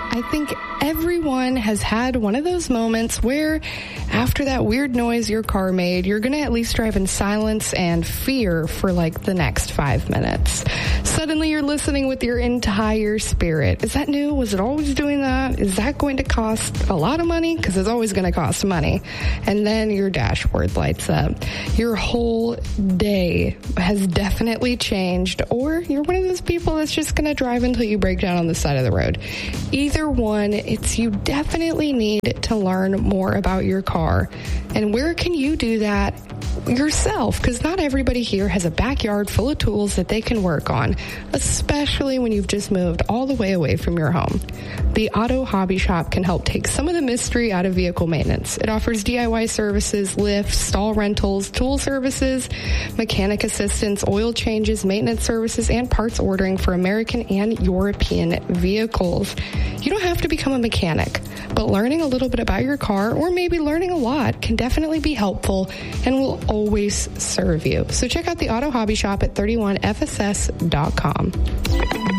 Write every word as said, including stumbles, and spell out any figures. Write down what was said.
I think everyone has had one of those moments where after that weird noise your car made, you're going to at least drive in silence and fear for like the next five minutes. Suddenly you're listening with your entire spirit. Is that new? Was it always doing that? Is that going to cost a lot of money? Because it's always going to cost money. And then your dashboard lights up. Your whole day has definitely changed. Or you're one of those people that's just going to drive until you break down on the side of the road. Either one, it's you definitely need to learn more about your car. And where can you do that yourself? Because not everybody here has a backyard full of tools that they can work on, especially when you've just moved all the way away from your home. The Auto Hobby Shop can help take some of the mystery out of vehicle maintenance. It offers D I Y services, lifts, stall rentals, tool services, mechanic assistance, oil changes, maintenance services, and parts ordering for American and European vehicles. You don't have to become a mechanic, but learning a little bit about your car, or maybe learning a lot, can definitely be helpful and will always serve you. So check out the Auto Hobby Shop at thirty-one F S S dot com.